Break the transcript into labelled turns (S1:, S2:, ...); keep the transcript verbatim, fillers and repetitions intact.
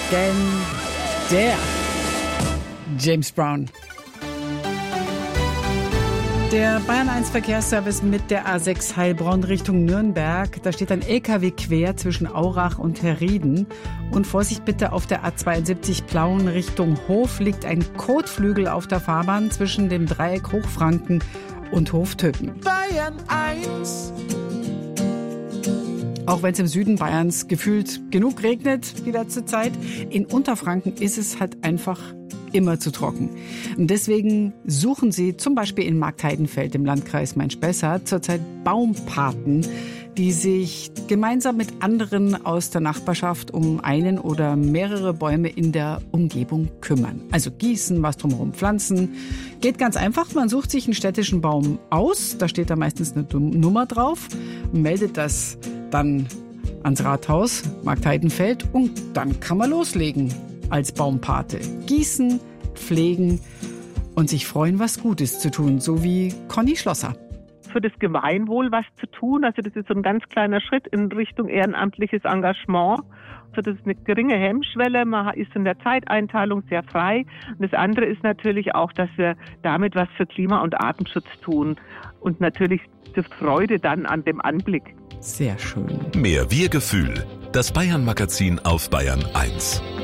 S1: Legendär. James Brown. Der Bayern eins Verkehrsservice mit der A sechs Heilbronn Richtung Nürnberg. Da steht ein L K W quer zwischen Aurach und Herrieden. Und Vorsicht bitte, auf der A zweiundsiebzig Plauen Richtung Hof liegt ein Kotflügel auf der Fahrbahn zwischen dem Dreieck Hochfranken und Hoftöcken.
S2: Bayern eins.
S1: Auch wenn es im Süden Bayerns gefühlt genug regnet die letzte Zeit, in Unterfranken ist es halt einfach immer zu trocken. Und deswegen suchen sie zum Beispiel in Marktheidenfeld im Landkreis Main-Spessart zurzeit Baumpaten, die sich gemeinsam mit anderen aus der Nachbarschaft um einen oder mehrere Bäume in der Umgebung kümmern. Also gießen, was drumherum pflanzen. Geht ganz einfach, man sucht sich einen städtischen Baum aus, da steht da meistens eine Nummer drauf, meldet das dann ans Rathaus Marktheidenfeld und dann kann man loslegen als Baumpate. Gießen, pflegen und sich freuen, was Gutes zu tun, so wie Conny Schlosser.
S3: Für das Gemeinwohl was zu tun, also das ist so ein ganz kleiner Schritt in Richtung ehrenamtliches Engagement. Also das ist eine geringe Hemmschwelle, man ist in der Zeiteinteilung sehr frei. Und das andere ist natürlich auch, dass wir damit was für Klima- und Artenschutz tun und natürlich die Freude dann an dem Anblick.
S1: Sehr schön.
S4: Mehr Wir-Gefühl. Das Bayern-Magazin auf Bayern eins.